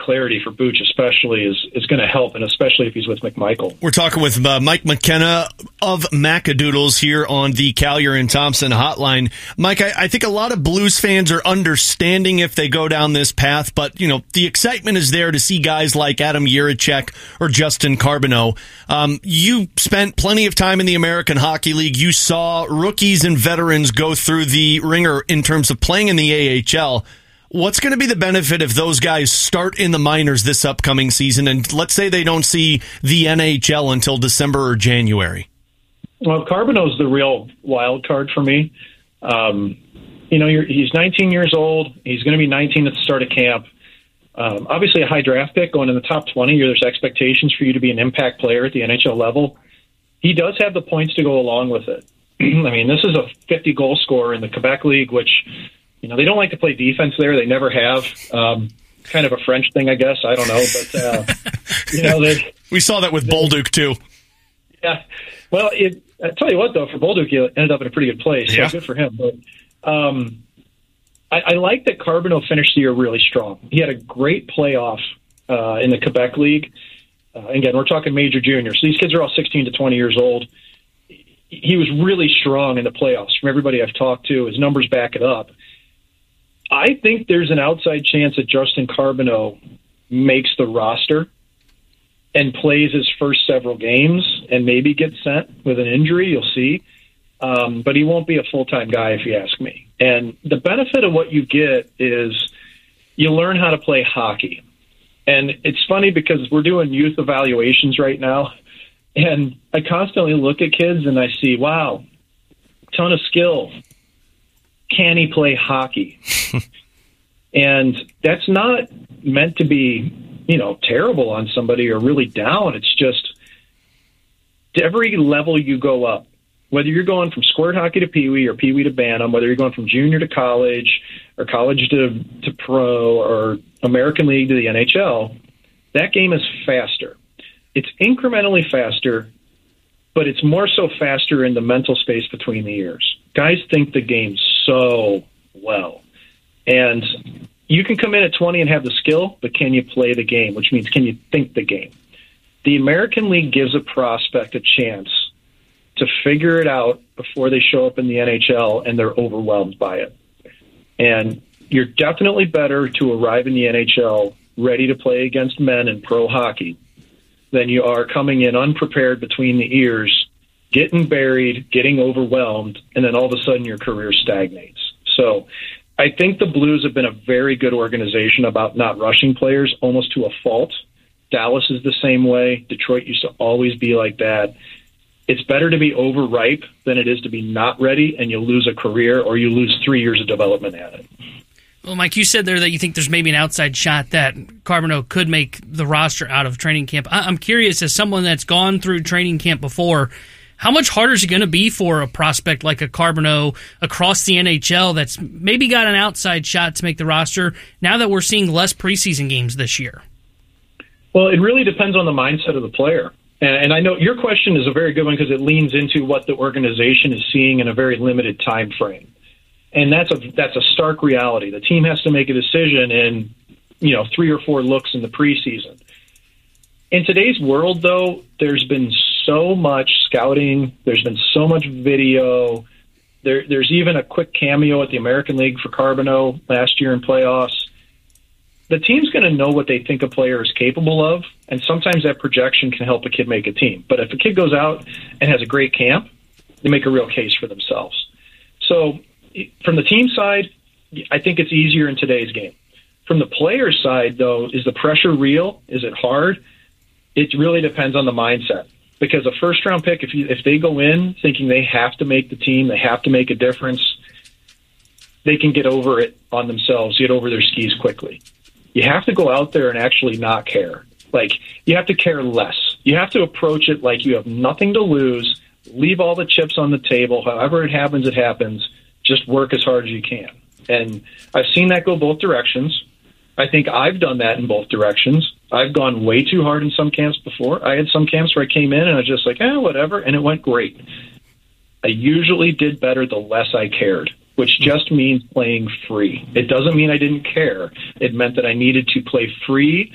clarity for Booch especially is going to help, and especially if he's with McMichael. We're talking with Mike McKenna of Macadoodles here on the Collier and Thompson hotline. Mike, I think a lot of Blues fans are understanding if they go down this path, but the excitement is there to see guys like Adam Jiricek or Justin Carbonneau. You spent plenty of time in the American Hockey League. You saw rookies and veterans go through the ringer in terms of playing in the AHL. What's going to be the benefit if those guys start in the minors this upcoming season, and let's say they don't see the NHL until December or January? Well, Carbonneau's the real wild card for me. He's 19 years old. He's going to be 19 at the start of camp. Obviously, a high draft pick going in the top 20. There's expectations for you to be an impact player at the NHL level. He does have the points to go along with it. I mean, this is a 50-goal scorer in the Quebec League, which they don't like to play defense there. They never have. Kind of a French thing, I guess. I don't know, but we saw that with Bolduc too. Yeah. Well, I tell you what, though, for Bolduc, he ended up in a pretty good place. So good for him. But I like that Carbonneau finished the year really strong. He had a great playoff in the Quebec League. Again, we're talking major juniors. So these kids are all 16 to 20 years old. He was really strong in the playoffs. From everybody I've talked to, his numbers back it up. I think there's an outside chance that Justin Carbonneau makes the roster and plays his first several games and maybe gets sent with an injury. You'll see. But he won't be a full-time guy, if you ask me. And the benefit of what you get is you learn how to play hockey. And it's funny because we're doing youth evaluations right now, and I constantly look at kids and I see, wow, ton of skill. Can he play hockey? And that's not meant to be, terrible on somebody or really down. It's just every level you go up, whether you're going from squirt hockey to peewee or peewee to bantam, whether you're going from junior to college or college to pro or American League to the NHL, that game is faster. It's incrementally faster, but it's more so faster in the mental space between the ears. Guys think the game so well. And you can come in at 20 and have the skill, but can you play the game, which means can you think the game? The American League gives a prospect a chance to figure it out before they show up in the NHL and they're overwhelmed by it. And you're definitely better to arrive in the NHL ready to play against men in pro hockey than you are coming in unprepared between the ears, getting buried, getting overwhelmed, and then all of a sudden your career stagnates. So I think the Blues have been a very good organization about not rushing players, almost to a fault. Dallas is the same way. Detroit used to always be like that. It's better to be overripe than it is to be not ready, and you lose a career or you lose 3 years of development at it. Well, Mike, you said there that you think there's maybe an outside shot that Carbonneau could make the roster out of training camp. I'm curious, as someone that's gone through training camp before, how much harder is it going to be for a prospect like a Carbonneau across the NHL that's maybe got an outside shot to make the roster now that we're seeing less preseason games this year? Well, it really depends on the mindset of the player. And I know your question is a very good one because it leans into what the organization is seeing in a very limited time frame. And that's a stark reality. The team has to make a decision in, 3 or 4 looks in the preseason. In today's world, though, there's been so much scouting. There's been so much video. There's even a quick cameo at the American League for Carbonneau last year in playoffs. The team's going to know what they think a player is capable of, and sometimes that projection can help a kid make a team. But if a kid goes out and has a great camp, they make a real case for themselves. So from the team side, I think it's easier in today's game. From the player side, though, is the pressure real? Is it hard? It really depends on the mindset. Because a first-round pick, if they go in thinking they have to make the team, they have to make a difference, they can get over it on themselves, get over their skis quickly. You have to go out there and actually not care. You have to care less. You have to approach it like you have nothing to lose, leave all the chips on the table. However it happens, just work as hard as you can. And I've seen that go both directions. I think I've done that in both directions. I've gone way too hard in some camps before. I had some camps where I came in and I was just like, whatever, and it went great. I usually did better the less I cared, which just means playing free. It doesn't mean I didn't care. It meant that I needed to play free